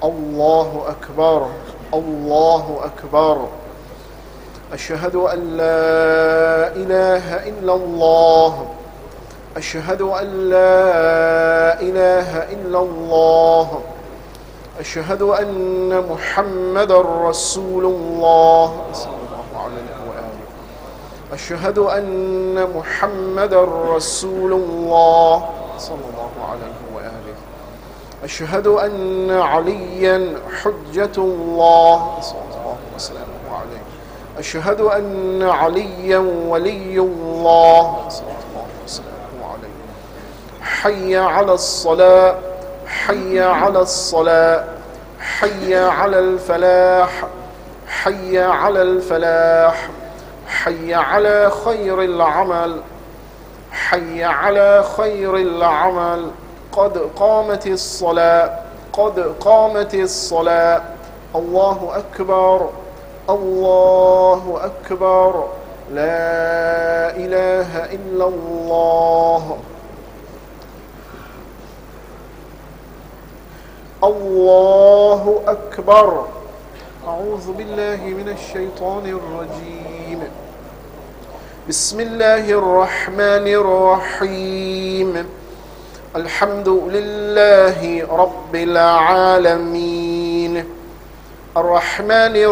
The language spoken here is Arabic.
الله أكبر الله أكبر. أشهد أن لا إله إلا الله. أشهد أن لا إله إلا الله. أشهد أن محمدًا رسول الله صلى الله عليه وآله. أشهد أن محمدًا رسول الله صلى الله عليه وآله. أشهد أن عليًا حجة الله صلى الله وسلم عليه. أشهد أن عليًا ولي الله صلى الله وسلم عليه. حي على الصلاة حي على الصلاة حي على الفلاح حي على الفلاح حي على خير العمل حي على خير العمل. قد قامت الصلاة قد قامت الصلاة. الله أكبر الله أكبر. لا إله إلا الله. الله أكبر. أعوذ بالله من الشيطان الرجيم. بسم الله الرحمن الرحيم. الحمد لله رب العالمين الرحمن